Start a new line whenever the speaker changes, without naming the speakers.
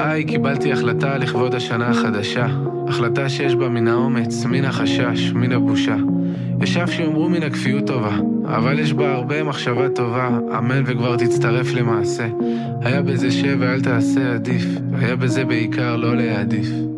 בהיי קיבלתי החלטה לכבוד השנה החדשה. החלטה שיש בה מן האומץ, מן החשש, מן הבושה. ישב שיאמרו מן הכפיות טובה, אבל יש בה הרבה מחשבה טובה, אמן וכבר תצטרף למעשה. היה בזה שב ואל תעשה עדיף, היה בזה בעיקר לא להעדיף.